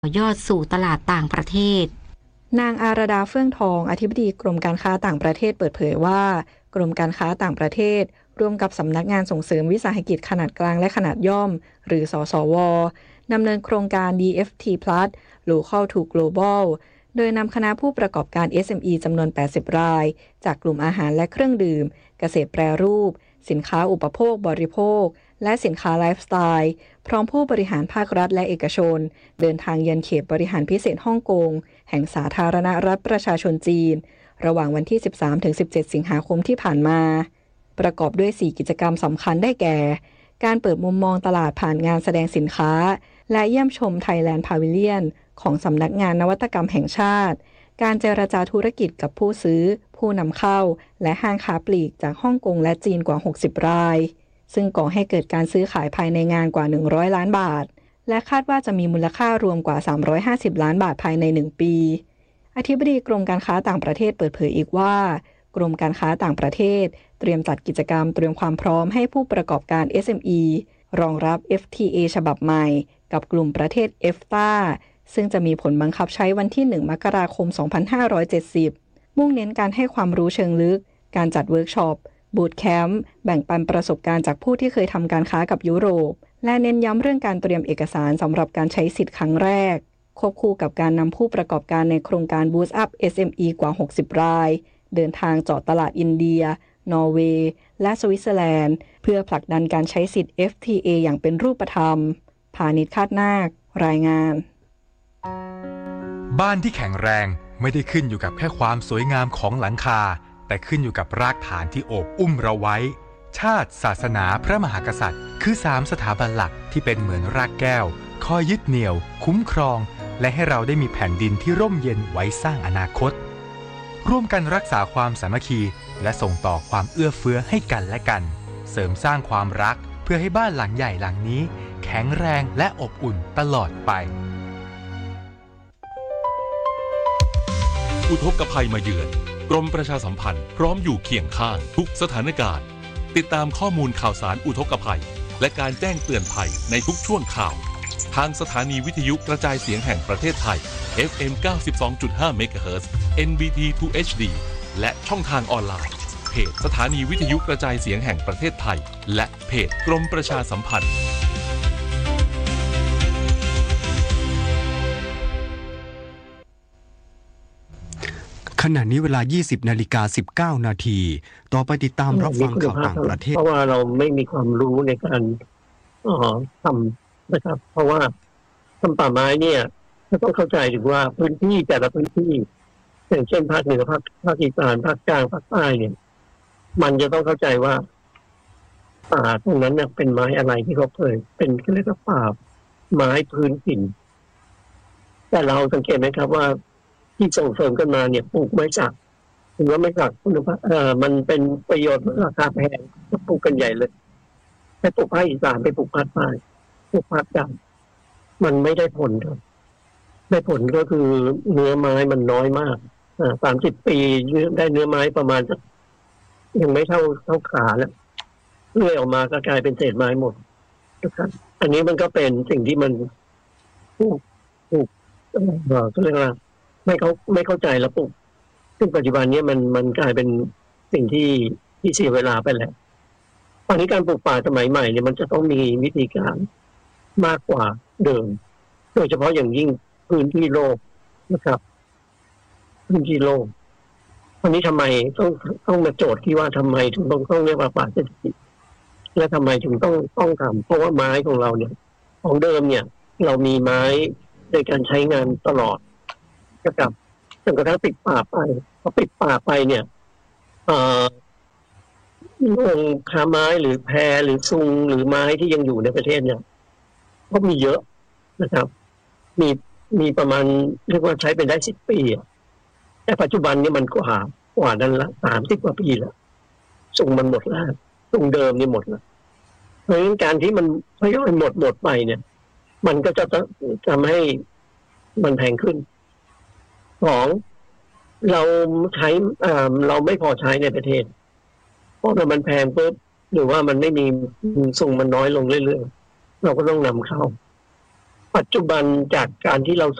ยอดสู่ตลาดต่างประเทศนางอารดาเฟื่องทองอธิบดีกรมการค้าต่างประเทศเปิดเผยว่ากรมการค้าต่างประเทศร่วมกับสำนักงานส่งเสริมวิสาหกิจขนาดกลางและขนาดย่อมหรือสสวดำเนินโครงการ DFT Plus Local to Global โดยนำคณะผู้ประกอบการ SME จำนวน80รายจากกลุ่มอาหารและเครื่องดื่มเกษตรแปรรูปสินค้าอุปโภคบริโภคและสินค้าไลฟ์สไตล์พร้อมผู้บริหารภาครัฐและเอกชนเดินทางเยือนเขตบริหารพิเศษฮ่องกงแห่งสาธารณรัฐประชาชนจีนระหว่างวันที่ 13-17 สิงหาคมที่ผ่านมาประกอบด้วย4กิจกรรมสำคัญได้แก่การเปิดมุมมองตลาดผ่านงานแสดงสินค้าและเยี่ยมชม Thailand Pavilion ของสำนักงานนวัตกรรมแห่งชาติการเจรจาธุรกิจกับผู้ซื้อผู้นำเข้าและห้างค้าปลีกจากฮ่องกงและจีนกว่า60รายซึ่งก่อให้เกิดการซื้อขายภายในงานกว่า100ล้านบาทและคาดว่าจะมีมูลค่ารวมกว่า350ล้านบาทภายใน1ปีอธิบดีกรมการค้าต่างประเทศเปิดเผยอีกว่ากรมการค้าต่างประเทศเตรียมจัดกิจกรรมเตรียมความพร้อมให้ผู้ประกอบการ SME รองรับ FTA ฉบับใหม่กับกลุ่มประเทศ EFTA ซึ่งจะมีผลบังคับใช้วันที่1มกราคม2570มุ่งเน้นการให้ความรู้เชิงลึกการจัดเวิร์กช็อปบูตแคมป์แบ่งปันประสบการณ์จากผู้ที่เคยทำการค้ากับยุโรปและเน้นย้ำเรื่องการเตรียมเอกสารสำหรับการใช้สิทธิ์ครั้งแรกควบคู่กับการนำผู้ประกอบการในโครงการ Boost Up SME กว่า60รายเดินทางเจาะตลาดอินเดียนอร์เวย์และสวิตเซอร์แลนด์เพื่อผลักดันการใช้สิทธิ์ FTA อย่างเป็นรูปธรรมพานิช คาดนาครายงานบ้านที่แข็งแรงไม่ได้ขึ้นอยู่กับแค่ความสวยงามของหลังคาแต่ขึ้นอยู่กับรากฐานที่โอบอุ้มเราไว้ชาติศาสนาพระมหากษัตริย์คือ3สถาบันหลักที่เป็นเหมือนรากแก้วคอยยึดเหนี่ยวคุ้มครองและให้เราได้มีแผ่นดินที่ร่มเย็นไว้สร้างอนาคตร่วมกันรักษาความสามัคคีและส่งต่อความเอื้อเฟื้อให้กันและกันเสริมสร้างความรักเพื่อให้บ้านหลังใหญ่หลังนี้แข็งแรงและอบอุ่นตลอดไปอุทกภัยมาเยือนกรมประชาสัมพันธ์พร้อมอยู่เคียงข้างทุกสถานการณ์ติดตามข้อมูลข่าวสารอุทกภัยและการแจ้งเตือนภัยในทุกช่วงข่าวทางสถานีวิทยุกระจายเสียงแห่งประเทศไทย FM 92.5 MHz NBT 2 HD และช่องทางออนไลน์เพจสถานีวิทยุกระจายเสียงแห่งประเทศไทยและเพจกรมประชาสัมพันธ์ขณะนี้เวลา 20:19 นาทีต่อไปติดตามรับฟังข่าวต่างประเทศเพราะว่าเราไม่มีความรู้ในการทำนะครับเพราะว่าทำป่าไม้เนี่ยจะต้องเข้าใจถึงว่าพื้นที่แต่ละพื้นที่อย่างเช่นภาคเหนือภาคอีสานภาคกลางภาคใต้เนี่ยมันจะต้องเข้าใจว่าป่าตรงนั้นเนี่ยเป็นไม้อะไรที่เขาเคยเป็นเรียกว่าป่าไม้พื้นถิ่นแต่เราสังเกตไหมครับว่าที่ส่งเสริมกันมาเนี่ยปลูกไม้สักถึงว่าไม้สักคุณภาพมันเป็นประโยชน์ราคาแพงก็ปลูกกันใหญ่เลยไปปลูกภาคอีสานไปปลูกภาคใต้ปลูกภาคกลางมันไม่ได้ผลครับได้ผลก็คือเนื้อไม้มันน้อยมาก30 ปีได้เนื้อไม้ประมาณสักยังไม่เท่าขาแล้วเลื่อยออกมาก็กลายเป็นเศษไม้หมดนะครับอันนี้มันก็เป็นสิ่งที่มันถูกก็เรียกว่าไม่เข้าใจแล้วปุ๊บซึ่งปัจจุบันนี้มันกลายเป็นสิ่งที่เสียเวลาไปแล้วตอนนี้การปลูกป่าสมัยใหม่เนี่ยมันจะต้องมีวิธีการมากกว่าเดิมโดยเฉพาะอย่างยิ่งพื้นที่โลกนะครับพื้นที่โลกวันนี้ทำไมต้องมาโจทย์ที่ว่าทำไมถึงต้องเรียกว่าป่าเศรษฐกิจและทำไมถึงต้องทำเพราะว่าไม้ของเราเนี่ยของเดิมเนี่ยเรามีไม้ในการใช้งานตลอดนะครับจนกระทั่งปิดป่าไปพอปิดป่าไปเนี่ยโรงค้าไม้หรือแพหรือซุงหรือไม้ที่ยังอยู่ในประเทศเนี่ยก็มีเยอะนะครับมีประมาณเรียกว่าใช้เป็นได้10 ปีแต่ปัจจุบันนี้มันกว่านั้นละ30 กว่าปีแล้วซุงมันหมดแล้วซุงเดิมนี่หมดแล้วเพราะฉะนั้นการที่มันทยอยหมดไปเนี่ยมันก็จะทำให้มันแพงขึ้นของเราใช้เราไม่พอใช้ในประเทศเพราะมันแพงปุ๊บหรือว่ามันไม่มีส่งมันน้อยลงเรื่อยๆเราก็ต้องนำเข้าปัจจุบันจากการที่เรา